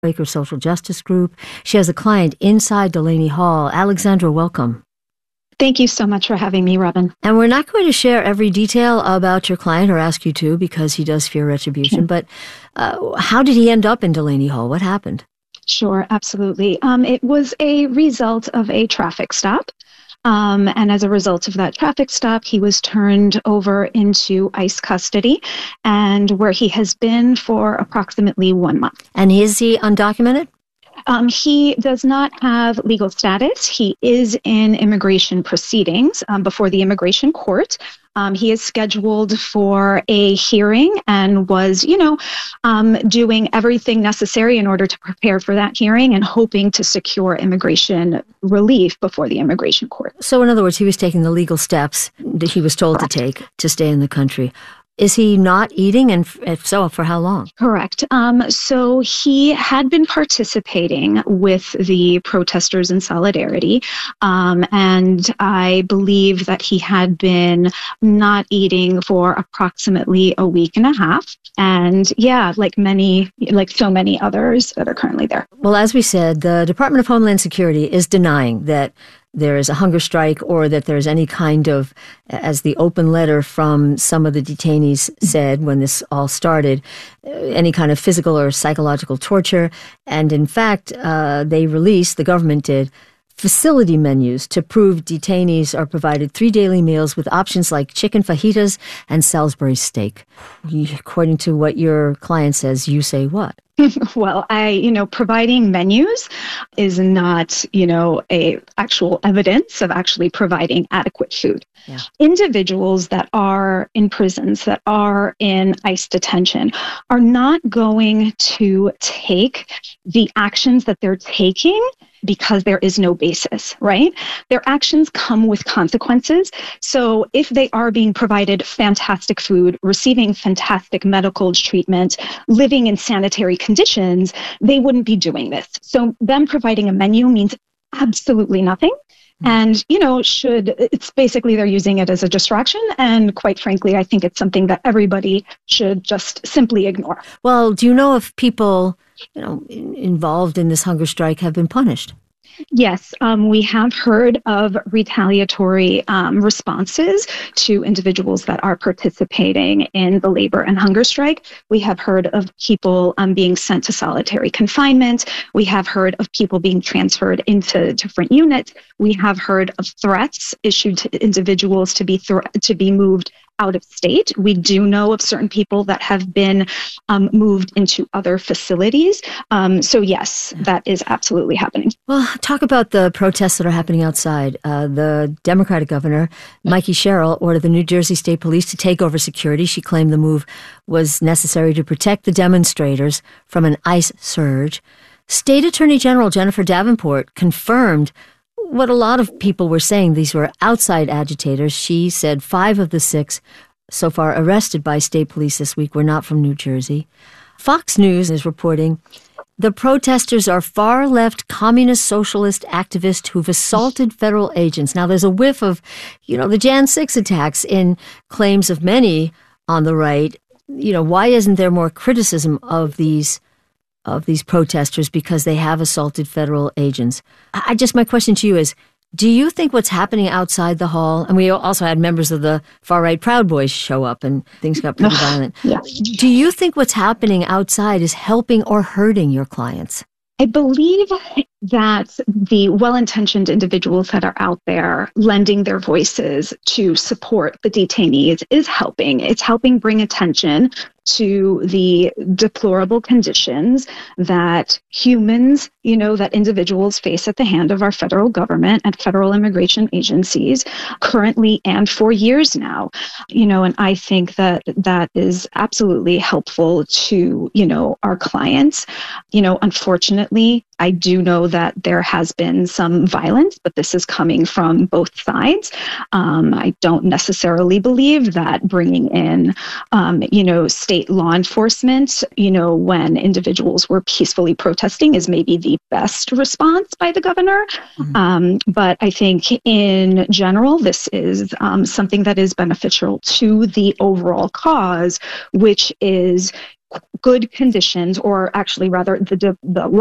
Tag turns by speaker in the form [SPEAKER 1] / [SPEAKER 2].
[SPEAKER 1] Quaker Social Justice Group. She has a client inside Delaney Hall. Alexandra, welcome.
[SPEAKER 2] Thank you so much for having me, Robin.
[SPEAKER 1] And we're not going to share every detail about your client or ask you to because he does fear retribution. But how did he end up in Delaney Hall? What happened?
[SPEAKER 2] Sure, absolutely. It was a result of a traffic stop. And as a result of that traffic stop, he was turned over into ICE custody, and where he has been for approximately 1 month.
[SPEAKER 1] And is he undocumented?
[SPEAKER 2] He does not have legal status. He is in immigration proceedings before the immigration court. He is scheduled for a hearing and was, doing everything necessary in order to prepare for that hearing and hoping to secure immigration relief before the immigration court.
[SPEAKER 1] So in other words, he was taking the legal steps that he was told to take to stay in the country. Is he not eating? And if so, for how long?
[SPEAKER 2] Correct. So he had been participating with the protesters in solidarity. And I believe that he had been not eating for approximately a week and a half. And yeah, like so many others that are currently there.
[SPEAKER 1] Well, as we said, the Department of Homeland Security is denying that there is a hunger strike or that there's any kind of, as the open letter from some of the detainees said when this all started, any kind of physical or psychological torture. And in fact, the government did, facility menus to prove detainees are provided 3 daily meals with options like chicken fajitas and Salisbury steak. According to what your client says, you say what?
[SPEAKER 2] Well, providing menus is not, a actual evidence of actually providing adequate food.
[SPEAKER 1] Yeah.
[SPEAKER 2] Individuals that are in prisons, that are in ICE detention, are not going to take the actions that they're taking because there is no basis, right? Their actions come with consequences. So if they are being provided fantastic food, receiving fantastic medical treatment, living in sanitary conditions, they wouldn't be doing this. So them providing a menu means absolutely nothing. And, it's basically they're using it as a distraction. And quite frankly, I think it's something that everybody should just simply ignore.
[SPEAKER 1] Well, do you know if people, involved in this hunger strike have been punished?
[SPEAKER 2] Yes, we have heard of retaliatory responses to individuals that are participating in the labor and hunger strike. We have heard of people being sent to solitary confinement. We have heard of people being transferred into different units. We have heard of threats issued to individuals to be moved out of state. We do know of certain people that have been moved into other facilities. So yes, that is absolutely happening.
[SPEAKER 1] Well, talk about the protests that are happening outside. The Democratic governor, Mikey Sherrill, ordered the New Jersey State Police to take over security. She claimed the move was necessary to protect the demonstrators from an ICE surge. State Attorney General Jennifer Davenport confirmed what a lot of people were saying. These were outside agitators. She said 5 of the 6 so far arrested by state police this week were not from New Jersey. Fox News is reporting the protesters are far-left communist socialist activists who've assaulted federal agents. Now, there's a whiff of, the Jan 6 attacks in claims of many on the right. Why isn't there more criticism of these protesters because they have assaulted federal agents? My question to you is, do you think what's happening outside the hall, and we also had members of the far-right Proud Boys show up and things got pretty violent.
[SPEAKER 2] Yeah.
[SPEAKER 1] Do you think what's happening outside is helping or hurting your clients?
[SPEAKER 2] I believe that the well-intentioned individuals that are out there lending their voices to support the detainees is helping. It's helping bring attention to the deplorable conditions that humans, that individuals face at the hand of our federal government and federal immigration agencies currently and for years now. And I think that that is absolutely helpful to, our clients. Unfortunately, I do know that there has been some violence, but this is coming from both sides. I don't necessarily believe that bringing in, state law enforcement, when individuals were peacefully protesting is maybe the best response by the governor. Mm-hmm. But I think in general, this is something that is beneficial to the overall cause, which is good conditions, or actually rather the